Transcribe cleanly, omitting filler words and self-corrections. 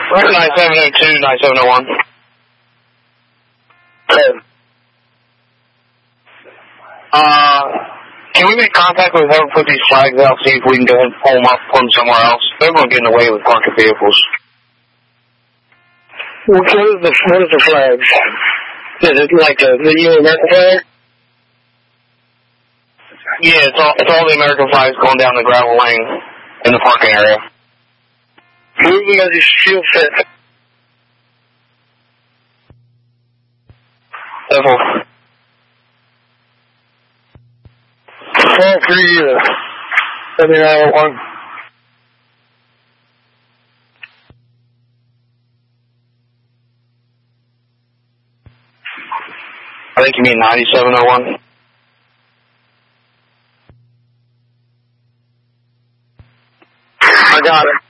9702, 9701. Can we make contact with whoever put these flags out, see if we can go ahead and pull them up, put them somewhere else? They're going to get in the way with parking vehicles. What is the flags? Is it like the American flag? Yeah, it's all the American flags going down the gravel lane in the parking area. Move them as you feel fit. Level. 7901. I think you mean 9701. I got it.